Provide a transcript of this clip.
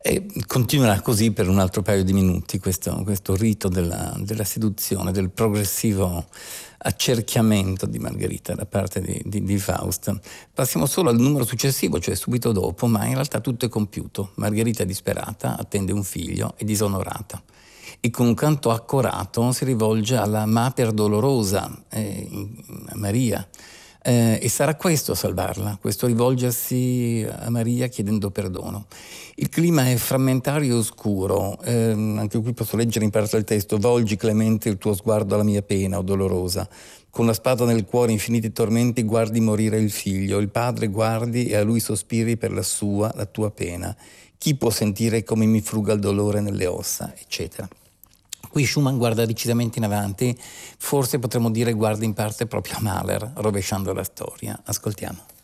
E continuerà così per un altro paio di minuti questo rito della seduzione, del progressivo accerchiamento di Margherita da parte di Faust. Passiamo solo al numero successivo, cioè subito dopo, ma in realtà tutto è compiuto. Margherita è disperata, attende un figlio, è disonorata. E con un canto accorato si rivolge alla Mater Dolorosa, a Maria. E sarà questo a salvarla, questo rivolgersi a Maria chiedendo perdono. Il clima è frammentario e oscuro, anche qui posso leggere in parte il testo: volgi clemente il tuo sguardo alla mia pena, o dolorosa, con la spada nel cuore infiniti tormenti guardi morire il figlio, il padre guardi e a lui sospiri per la tua pena. Chi può sentire come mi fruga il dolore nelle ossa, eccetera. Qui Schumann guarda decisamente in avanti, forse potremmo dire guarda in parte proprio a Mahler, rovesciando la storia. Ascoltiamo.